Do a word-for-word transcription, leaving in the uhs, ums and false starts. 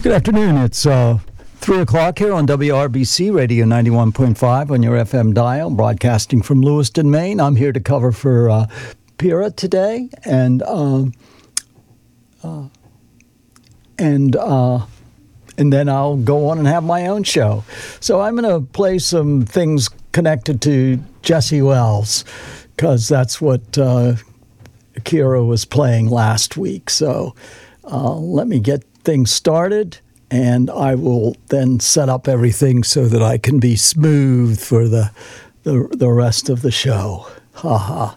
Good afternoon. It's uh, three o'clock here on W R B C Radio ninety-one point five on your F M dial, broadcasting from Lewiston, Maine. I'm here to cover for uh, Pira today, and um, uh, and uh, and then I'll go on and have my own show. So I'm going to play some things connected to Jesse Wells, because that's what uh, Kira was playing last week. So uh, let me get things started, and I will then set up everything so that I can be smooth for the the, the rest of the show. Ha ha.